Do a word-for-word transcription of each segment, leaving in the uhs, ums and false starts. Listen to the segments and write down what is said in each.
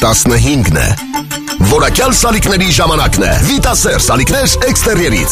տասնհինգն է։ Որակյալ սալիկների ժամանակն է։ Վիտասեր սալիկներ էքստերիերից։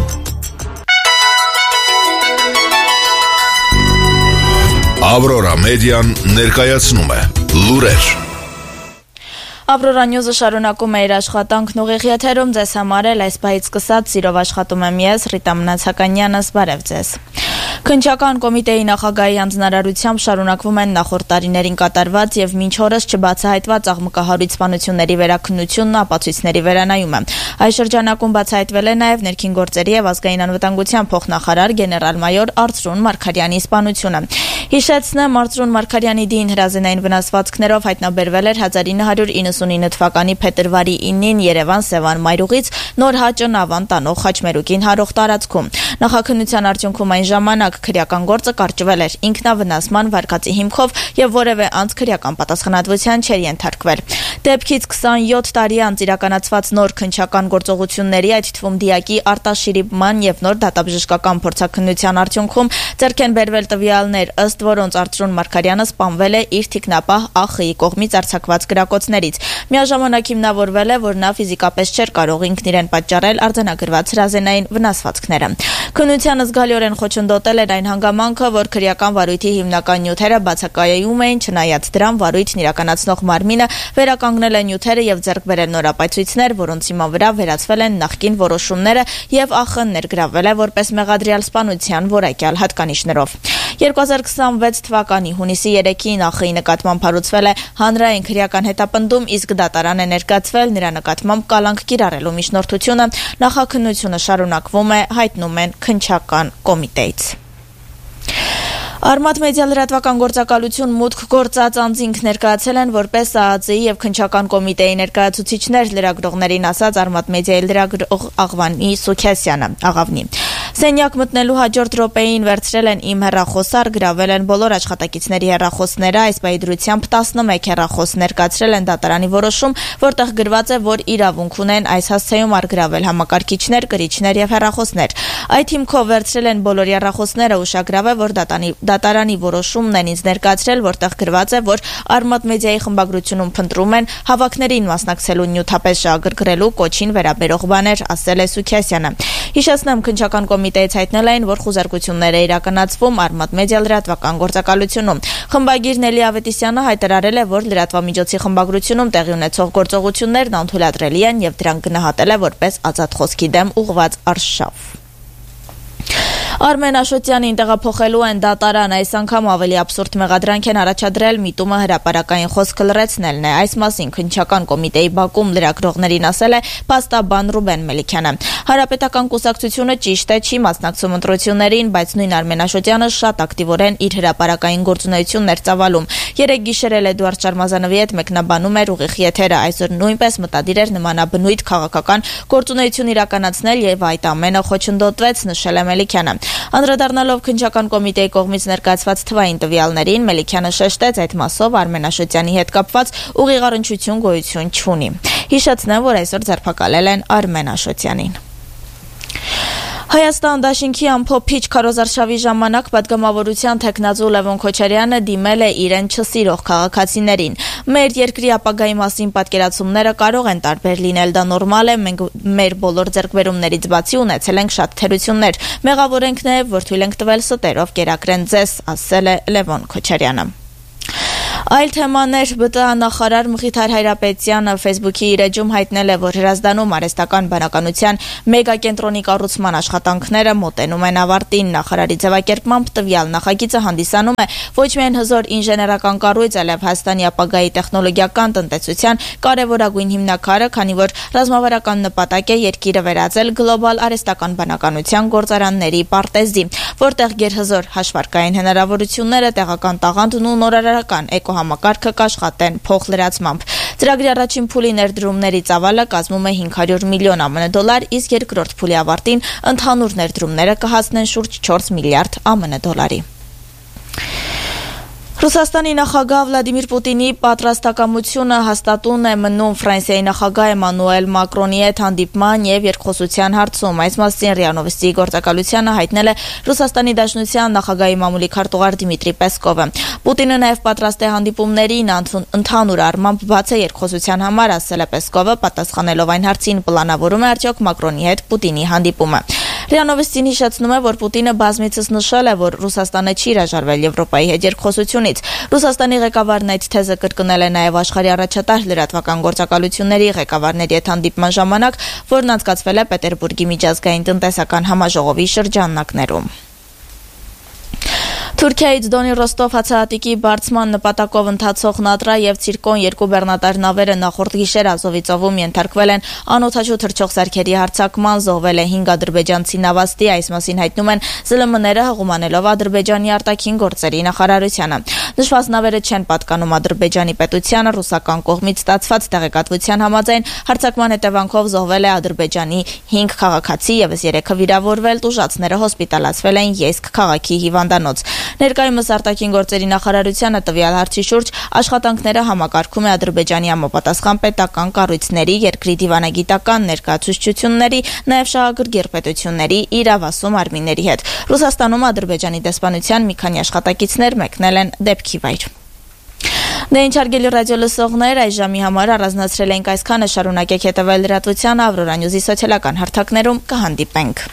Ավրորա մեդիան ներկայացնում է լուրեր։ Ավրորա նյուզը շարունակում է իր աշխատանքն ուղիղ եթերում, ձեզ համար էլ այս պահից սկսած սիրով աշխատում եմ ես, Ռիտա Մնացականյանս, բարև ձեզ։ Քննչական կոմիտեի նախագահի հանձնարարությամբ շարունակվում են նախորդ տարիներին կատարված եւ մինչ օրս չբացահայտված աղմկահարույց սպանությունների վերաքննությունն ապացույցների վերանայումը։ Այս շրջանակում բացահայտվել է նաեւ ներքին գործերի եւ ազգային անվտանգության փոխնախարար գեներալ-մայոր Արծրուն Մարգարյանի սպանությունը։ Հիշեցնեմ, Արծրուն Մարգարյանի դին հրազենային վնասվածքներով հայտնաբերվել էր հազար ինը հարյուր իննսունինը թվականի փետրվարի ինին Երևան-Սևան մայրուղից նոր հաճն ավան տանող խաչմերուկին հարող տարածքում։ Նախաքննության արդյունքում այն ժամանակ քրեական գործը կարճվել էր ինքնավնասման վարկածի հիմքով եւ որևէ անձ քրեական պատասխանատվության չէր ենթարկվել։ Դեպքից քսանյոթ տարի անց իրականացված նոր քննչական գործողությունների, այդ թվում դիակի արտաշիրիմման եւ նոր դատաբժշկական փորձաքննության արդյունքում ձեռք են բերվել տվյալներ, ըստ որոնց Արծրուն Մարգարյանը սպանվել է իր թիկնապահ ԱԽ-ի կողմից արձակված գրակոծներից։ Միաժամանակ հիմնավորվել է, որ նա ֆիզիկապես չէր կարող ինքն իրեն պատճառել արձանագրված հրազենային վնասվածքները։ Քննությանը զգալիորեն խոչընդոտել էր այն հանգամանքը, որ քրեական վարույթի հիմնական նյութերը բացակայում էին, չնայած դրան վարույթն իրականացնող մարմինը վերականգնել է նյութերը եւ ձեռք բերել նոր ապացույցներ, որոնց հիման վրա վերացվել են նախկին որոշումները եւ ԱԽ-ն ներգրավել է որպես մեղադրյալ սպանության որակյալ հատկանիշներով։ երկու հազար քսանվեց թվականի հունիսի երեքին ԱԽ-ի նկատմամբ հարուցվել է հանրային քրեական հետապնդում, իսկ դատարան է ներկայացվել նրա նկատմամբ կալանք կիրառելու միջնորդությունը։ Նախաքննությունը շարունակվում է, հայտնում են քննչական կոմիտեից։ Արմատ մեդիա լրատվական գործակալություն մուտք գործած անձինք ներկայացել են որպես ԱԱԾ-ի եւ քննչական կոմիտեի ներկայացուցիչներ, լրագրողներին ասաց Արմատ մեդիայի լրագրող Աղվանի Սուքյասյանը, Աղավնի։ Սենյակ մտնելու հաջորդ րոպեին վերցրել են իմ հեռախոսար, գրավել են բոլոր աշխատակիցների հեռախոսները, այս պահի դրությամբ տասնմեկ հեռախոս ներկայացրել են դատարանի որոշում, որտեղ գրված է, որ իրավունք ունեն այս հասցեում առգրավել համակարգիչներ, կրիչներ եւ հեռախոսներ։ Այդ հիմքով վերցրել են բոլոր հեռախոսները, ուշագրավ է, որ դատանի Դատարանի որոշումն են ինձ ներկայացրել, որտեղ գրված է, որ Արմատ մեդիայի խմբագրությունում փնտրում են հավաքներին մասնակցելու նյութապես շահագրգռելու կոչին վերաբերող բաներ, ասել է Սուքյասյանը։ Հիշեցնեմ, քննչական կոմիտեից հայտնել էին, որ խուզարկություններ է իրականացվում Արմատ մեդիա լրատվական գործակալությունում։ Խմբագիր Նելի Ավետիսյանը հայտարարել է, որ լրատվամիջոցի խմբագրությունում տեղի ունեցող գործողություններն անթույլատրելի են եւ դրանք գնահատել է որպես ազատ խոսքի դեմ ուղղված արշավ։ Արմեն Աշոտյանին տեղափոխելու են դատարան, այս անգամ ավելի աբսուրդ մեղադրանք են առաջադրել միտումը հրապարակային խոսքը լրացնելն է։ Այս մասին քննչական կոմիտեի բակում լրագրողներին ասել է փաստաբան Ռուբեն Մելիքյանը։ Հանրապետական կուսակցությունը ճիշտ է չի մասնակցում ընտրություններին, բայց նույն Արմեն Աշոտյանը շատ ակտիվորեն իր հրապարակային գործունեությունն էր ծավալում։ Երեկ գիշերել Էդուարդ Շարմազանովի հետ մեկնաբանում էր ուղիղ եթերը, այսօր նույնպես մտադիր էր նմանաբնույթ քաղաքական գործունեություն իրականացնել եւ այդ ամենը խոչընդոտվեց, նշել է Մելիքյանը։ Անդրադառնալով քննչական կոմիտեի կողմից ներկայացված թվային տվյալներին, Մելիքյանը շեշտեց, այդ մասով Արմեն Աշոտյանի հետ կապված ուղիղ առնչություն գոյություն չունի։ Հիշեցնեմ, որ այսօր ձերբակալել են Արմեն Աշոտյանին։ Հայաստան դաշինքի ամփոփիչ քարոզարշավի ժամանակ պատգամավորության թեկնածու Լևոն Քոչարյանը դիմել է իրեն չսիրող քաղաքացիներին։ Մեր երկրի ապագայի մասին պատկերացումները կարող են տարբեր լինել, դա նորմալ է, մենք մեր բոլոր ձեռքբերումներից բացի ունեցել ենք շատ թերություններ։ Մեղավոր ենք նաև, որ թույլ ենք տվել ստերով կերակրեն ձեզ, ասել է Լևոն Քոչարյանը։ Այլ թեմաներ ԲՏԱ նախարար Մխիթար Հայրապետյանը Facebook-ի իր էջում հայտնել է, որ Հրազդանում արհեստական բանականության մեգակենտրոնի կառուցման աշխատանքները մոտենում են ավարտին։ Նախարարի ձևակերպմամբ տվյալ նախագիծը հանդիսանում է ոչ միայն հզոր ինժեներական կառույց, այլև Հայաստանի ապագայի տեխնոլոգիական տնտեսության կարևորագույն հիմնաքարը, քանի որ ռազմավարական նպատակ է երկիրը վերածել գլոբալ արհեստական բանականության գործարանների պարտեզի, որտեղ գերհզոր հաշվարկային հնարավորությունները, տեղական տաղանդն ու նորարարական էկոհամակարգը կաշխատեն փոխլրացմամբ։ Ծրագրի առաջին փուլի ներդրումների ծավալը կազմում է հինգ հարյուր միլիոն ԱՄՆ դոլար, իսկ երկրորդ փուլի ավարտին ընդհանուր ներդրումները կհասնեն շուրջ չորս միլիարդ ԱՄՆ դոլարի։ Ռուսաստանի նախագահ Վլադիմիր Պուտինի պատրաստակամությունը հաստատուն է մնում Ֆրանսիայի նախագահ Էմանուել Մակրոնի հետ հանդիպման եւ երկխոսության հարցում։ Այս մասին ՌԻԱ Նովոստի գործակալությանը հայտնել է Ռուսաստանի Դաշնության նախագահի մամուլի քարտուղար Դիմիտրի Պեսկովը։ Պուտինը նաեւ պատրաստ է հանդիպումներին ընդհանուր առմամբ բաց է երկխոսության համար, ասել է Պեսկովը, պատասխանելով այն հարցին, պլանավորում է արդյոք Մակրոնի հետ Պուտինի հանդիպումը։ ՌԻԱ Նովոստին հիշեցնում է, որ Պուտինը բազմիցս նշել է, որ Ռուսաստանը չի հրաժարվել Եվրոպայի հետ երկխոսությունից։ Ռուսաստանի ղեկավարն այդ թեզը կրկնել է նաև աշխարհի առաջատար լրատվական գործակալությունների ղեկավարների հետ հանդիպման ժամանակ, որն անցկացվել է Պետերբուրգի միջազգային տնտեսական համաժողովի շրջանակներում։ Թուրքիայից Դոնի Ռոստով հացահատիկի բարձման նպատակով ընթացող Նատրա եւ Ցիրկոն երկու բեռնատար նավերը նախորդ գիշեր Ազովի ծովում ենթարկվել են անօդաչու թռչող սարքերի հարձակման, զոհվել է հինգ ադրբեջանցի նավաստի, այս մասին հայտնում են ԶԼՄ-ները հղումանելով Ադրբեջանի արտաքին գործերի նախարարությանը։ Նշված նավերը չեն պատկանում Ադրբեջանի պետությանը, ռուսական կողմից ստացված տեղեկատվության համաձայն հարձակման հետևանքով զոհվել է Ադրբեջանի հինգ քաղաքացի, եւս երեքը վիրավորվել, տուժածները հոսպիտալացվել են Յեզք քաղաքի հիվանդանոց։ Ներկայումս արտաքին գործերի նախարարությանը տվյալ հարցի շուրջ աշխատանքները համակարգում է Ադրբեջանի համապատասխան պետական կառույցների, երկրի դիվանագիտական ներկայացուցչությունների, նաև շահագրգիռ պետությունների իրավասու մարմինների հետ։ Ռուսաստանում Ադրբեջանի դեսպանության մի քանի աշխատակիցներ մեկնել են դեպքի վայր։ Դե ինչ հարգելի ռադիո լսողներ, այս ժամի համար առանձնացրել ենք այսքանը, շարունակեք հետևել լրատվությանը, Ավրորա Նյուզի սոցիալական հարթակներում կհանդիպենք։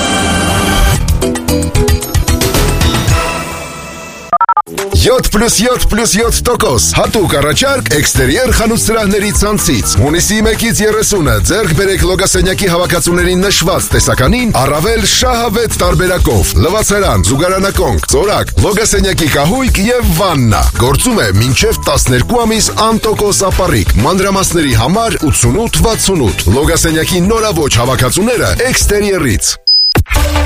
յոթ պլյուս յոթ պլյուս յոթ տոկոս հատուկ առաջարկ էքստերիեր խանութ սրահների ցանցից։ Հունիսի մեկից երեսունը ձեռք բերեք լոգասենյակի հավաքածուներին նշված տեսականին առավել շահավետ տարբերակով։ Լվացարան, զուգարանակոնք, ծորակ, լոգասենյակի կահույք եւ վաննա։ Գործում է մինչեւ տասներկու ամիս անտոկոս ապառիկ։ Մանրամասների համար ութսունութ վաթսունութ։ Լոգասենյակի նորաոճ հավաքածուները էքստերիերից։